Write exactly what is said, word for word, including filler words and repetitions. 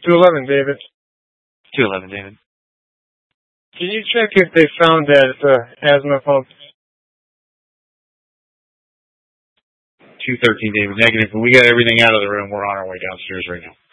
two eleven, David. two eleven, David. Can you check if they found that uh, asthma pump? two thirteen, David. Negative. We got everything out of the room. We're on our way downstairs right now.